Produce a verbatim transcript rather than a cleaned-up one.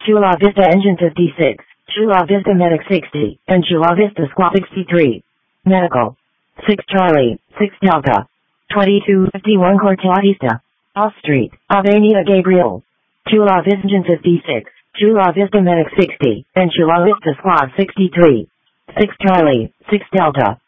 Chula Vista Engine fifty-six, Chula Vista Medic sixty, and Chula Vista Squad sixty-three. Medical. six Charlie, six Delta. twenty-two fifty-one Cortadista. Off Street, Avenida Gabriel. Chula Vista Engine fifty-six, Chula Vista Medic sixty, and Chula Vista Squad sixty-three. six Charlie, six Delta.